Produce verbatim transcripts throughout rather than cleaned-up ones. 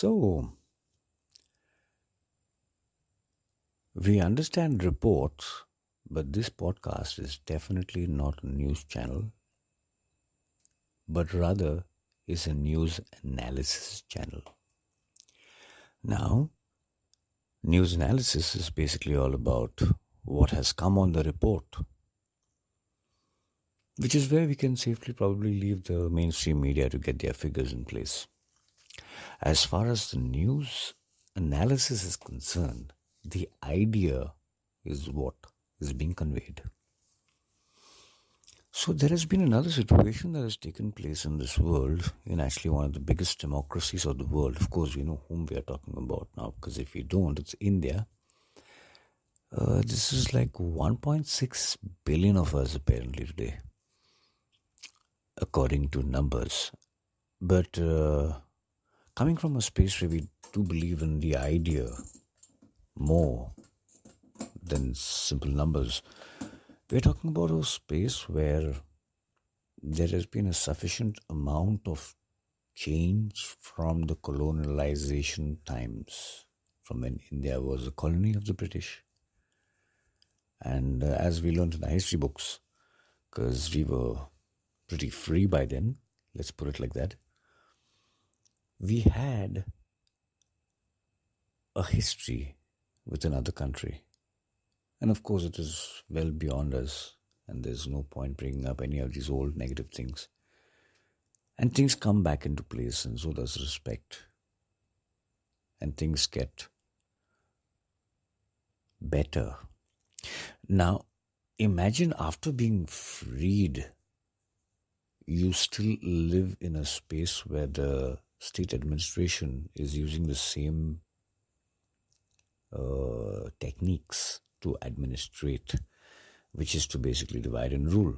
So, we understand reports, but this podcast is definitely not a news channel, but rather is a news analysis channel. Now, news analysis is basically all about what has come on the report, which is where we can safely probably leave the mainstream media to get their figures in place. As far as the news analysis is concerned, the idea is what is being conveyed. So there has been another situation that has taken place in this world, in actually one of the biggest democracies of the world. Of course, we know whom we are talking about now, because if we don't, it's India. Uh, this is like one point six billion of us apparently today, according to numbers. But uh, coming from a space where we do believe in the idea more than simple numbers, we're talking about a space where there has been a sufficient amount of change from the colonialization times, from when India was a colony of the British. And uh, as we learned in our history books, because we were pretty free by then, let's put it like that, we had a history with another country. And of course, it is well beyond us, and there's no point bringing up any of these old negative things. And things come back into place, and so does respect. And things get better. Now, imagine after being freed, you still live in a space where the state administration is using the same uh, techniques to administrate, which is to basically divide and rule.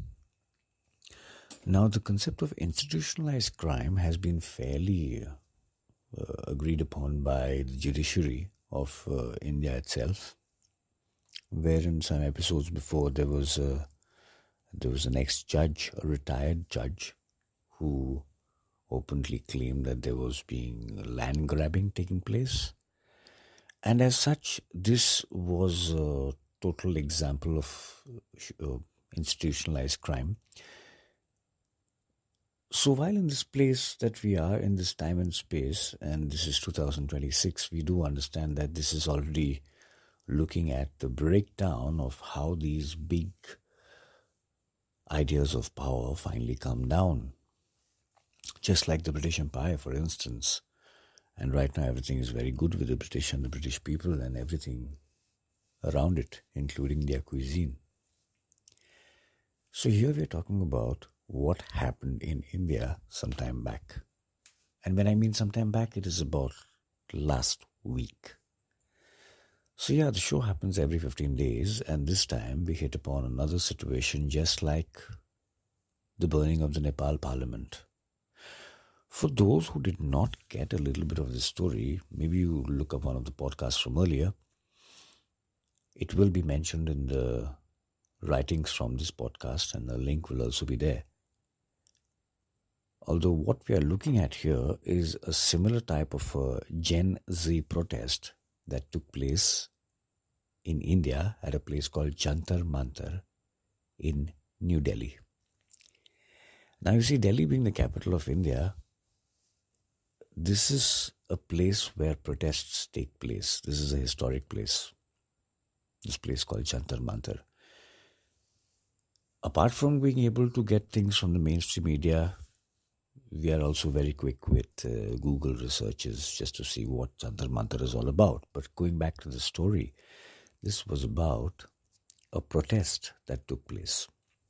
Now, the concept of institutionalized crime has been fairly uh, agreed upon by the judiciary of uh, India itself, where in some episodes before there was a, there was an ex-judge, a retired judge, who openly claimed that there was being land grabbing taking place. And as such, this was a total example of uh, institutionalized crime. So while in this place that we are, in this time and space, and this is two thousand twenty-six, we do understand that this is already looking at the breakdown of how these big ideas of power finally come down. Just like the British Empire, for instance. And right now everything is very good with the British and the British people and everything around it, including their cuisine. So here we're talking about what happened in India some time back. And when I mean some time back, it is about last week. So yeah, the show happens every fifteen days, and this time we hit upon another situation just like the burning of the Nepal Parliament. For those who did not get a little bit of the story, maybe you look up one of the podcasts from earlier. It will be mentioned in the writings from this podcast, and the link will also be there. Although what we are looking at here is a similar type of a Gen Z protest that took place in India at a place called Jantar Mantar in New Delhi. Now you see, Delhi being the capital of India, this is a place where protests take place. This is a historic place. This place called Jantar Mantar. Apart from being able to get things from the mainstream media, we are also very quick with uh, Google researches just to see what Jantar Mantar is all about. But going back to the story, this was about a protest that took place.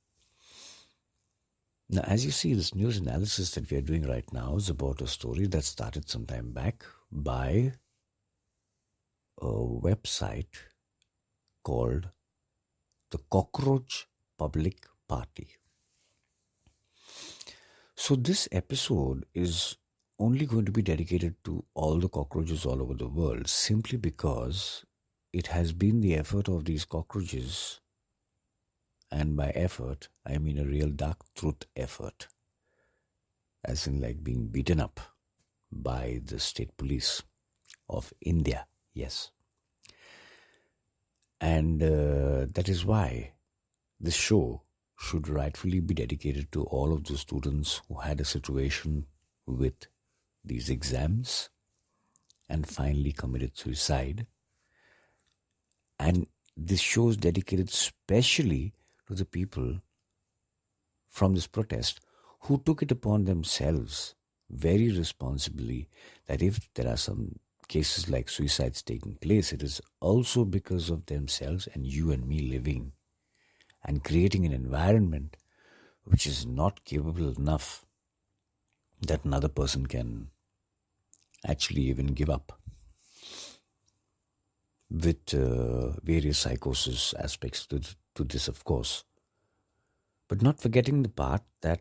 Now, as you see, this news analysis that we are doing right now is about a story that started some time back by a website called the Cockroach Public Party. So this episode is only going to be dedicated to all the cockroaches all over the world, simply because it has been the effort of these cockroaches, and by effort, I mean a real dark truth effort, as in like being beaten up by the state police of India. Yes. And uh, that is why this show should rightfully be dedicated to all of the students who had a situation with these exams and finally committed suicide. And this show is dedicated specially to the people from this protest who took it upon themselves very responsibly that if there are some cases like suicides taking place, it is also because of themselves and you and me living and creating an environment which is not capable enough that another person can actually even give up, with uh, various psychosis aspects to, to this, of course. But not forgetting the part that,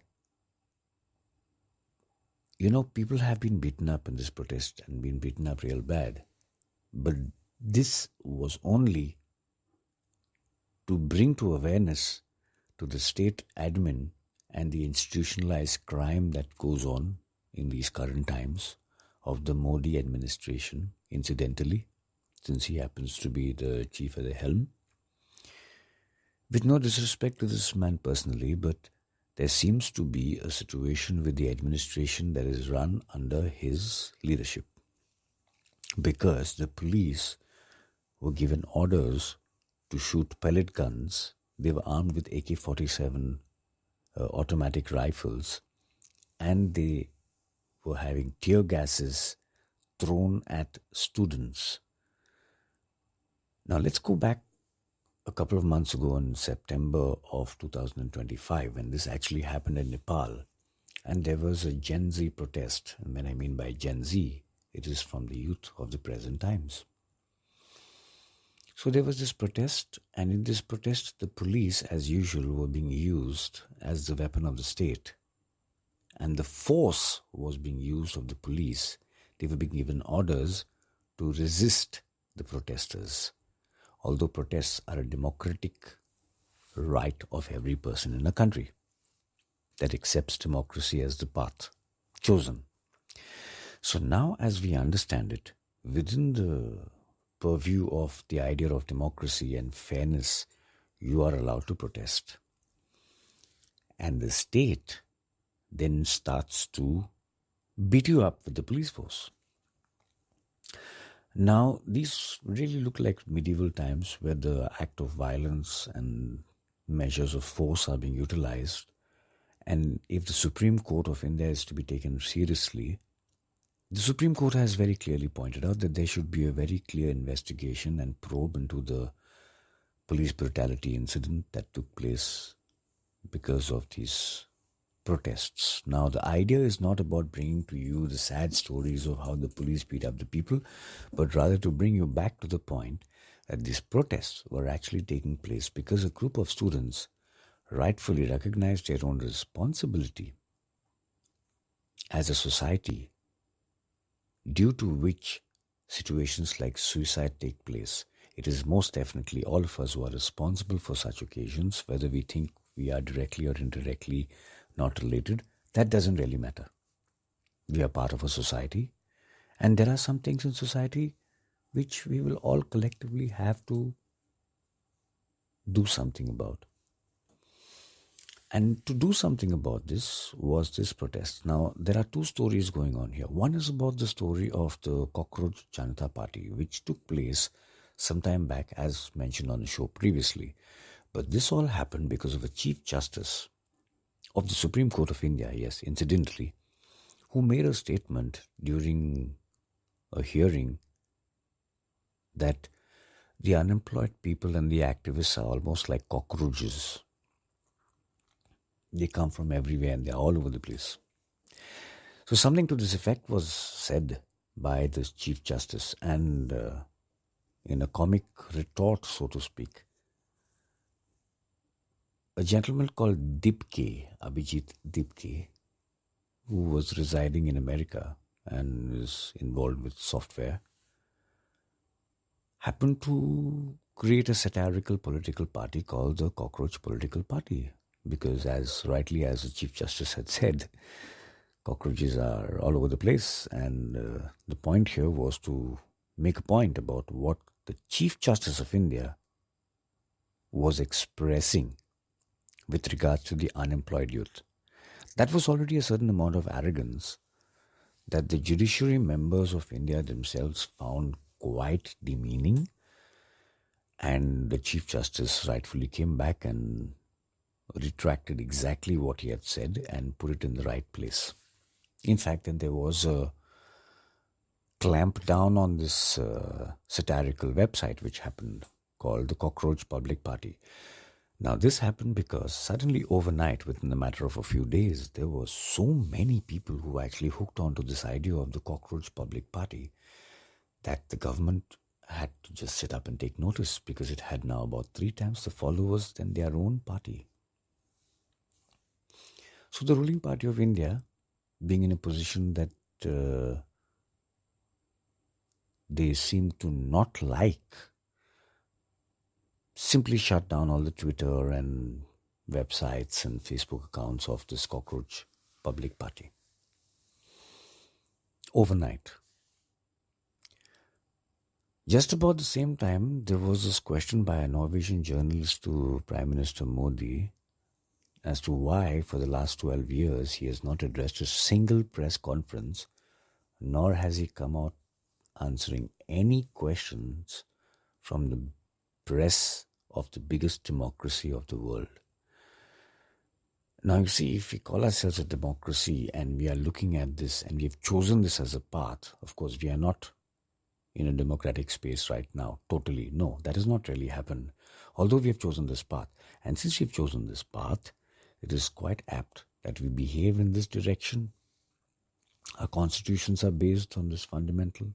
you know, people have been beaten up in this protest and been beaten up real bad. But this was only to bring to awareness to the state admin and the institutionalized crime that goes on in these current times of the Modi administration, incidentally, since he happens to be the chief at the helm. With no disrespect to this man personally, but there seems to be a situation with the administration that is run under his leadership, because the police were given orders to shoot pellet guns. They were armed with A K forty-seven uh, automatic rifles, and they were having tear gases thrown at students. Now let's go back a couple of months ago in September of two thousand twenty-five, when this actually happened in Nepal, and there was a Gen Z protest. And when I mean by Gen Z, it is from the youth of the present times. So there was this protest, and in this protest, the police, as usual, were being used as the weapon of the state. And the force was being used of the police. They were being given orders to resist the protesters. Although protests are a democratic right of every person in a country that accepts democracy as the path chosen. So now, as we understand it, within the purview of the idea of democracy and fairness, you are allowed to protest. And the state then starts to beat you up with the police force. Now, these really look like medieval times where the act of violence and measures of force are being utilized. And if the Supreme Court of India is to be taken seriously, the Supreme Court has very clearly pointed out that there should be a very clear investigation and probe into the police brutality incident that took place because of these protests. Now, the idea is not about bringing to you the sad stories of how the police beat up the people, but rather to bring you back to the point that these protests were actually taking place because a group of students rightfully recognized their own responsibility as a society, due to which situations like suicide take place. It is most definitely all of us who are responsible for such occasions, whether we think we are directly or indirectly not related. That doesn't really matter. We are part of a society, and there are some things in society which we will all collectively have to do something about. And to do something about this was this protest. Now, there are two stories going on here. One is about the story of the Cockroach Janata Party, which took place some time back, as mentioned on the show previously. But this all happened because of a Chief Justice of the Supreme Court of India, yes, incidentally, who made a statement during a hearing that the unemployed people and the activists are almost like cockroaches. They come from everywhere and they're all over the place. So something to this effect was said by this Chief Justice, and uh, in a comic retort, so to speak, a gentleman called Dibke, Abhijit Dibke, who was residing in America and is involved with software, happened to create a satirical political party called the Cockroach Political Party. Because as rightly as the Chief Justice had said, cockroaches are all over the place, and uh, the point here was to make a point about what the Chief Justice of India was expressing with regards to the unemployed youth. That was already a certain amount of arrogance that the judiciary members of India themselves found quite demeaning, and the Chief Justice rightfully came back and retracted exactly what he had said and put it in the right place. In fact, then there was a clamp down on this uh, satirical website which happened, called the Cockroach Public Party. Now this happened because suddenly overnight, within the matter of a few days, there were so many people who actually hooked onto this idea of the Cockroach Public Party that the government had to just sit up and take notice, because it had now about three times the followers than their own party. So the ruling party of India, being in a position that uh, they seem to not like, simply shut down all the Twitter and websites and Facebook accounts of this Cockroach Public Party. Overnight. Just about the same time, there was this question by a Norwegian journalist to Prime Minister Modi as to why for the last twelve years he has not addressed a single press conference, nor has he come out answering any questions from the press of the biggest democracy of the world. Now you see, if we call ourselves a democracy and we are looking at this and we have chosen this as a path, of course we are not in a democratic space right now, totally. No, that has not really happened. Although we have chosen this path. And since we have chosen this path, it is quite apt that we behave in this direction. Our constitutions are based on this fundamental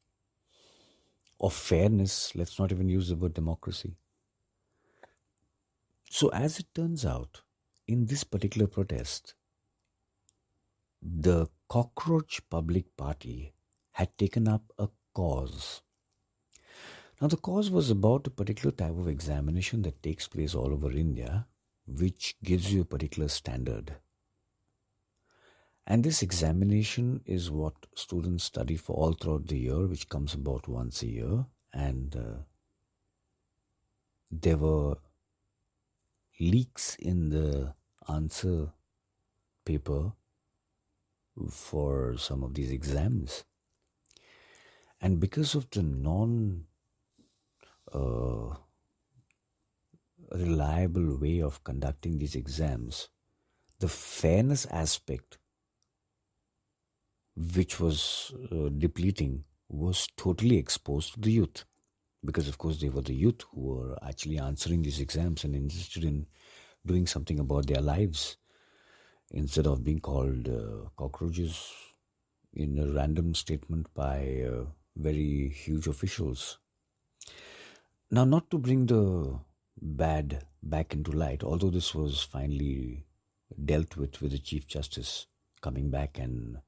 of fairness. Let's not even use the word democracy. So as it turns out, in this particular protest, the Cockroach Public Party had taken up a cause. Now the cause was about a particular type of examination that takes place all over India, which gives you a particular standard. And this examination is what students study for all throughout the year, which comes about once a year. And uh, there were leaks in the answer paper for some of these exams. And because of the non uh, reliable way of conducting these exams, the fairness aspect, which was uh, depleting, was totally exposed to the youth. Because of course they were the youth who were actually answering these exams and insisted in doing something about their lives instead of being called uh, cockroaches in a random statement by uh, very huge officials. Now, not to bring the bad back into light, although this was finally dealt with with the Chief Justice coming back and